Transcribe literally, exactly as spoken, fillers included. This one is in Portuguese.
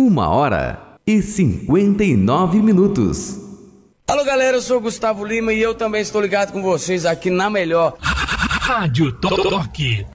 Uma hora e cinquenta e nove minutos. Alô galera, eu sou o Gustavo Lima e eu também estou ligado com vocês aqui na melhor Rádio Toque.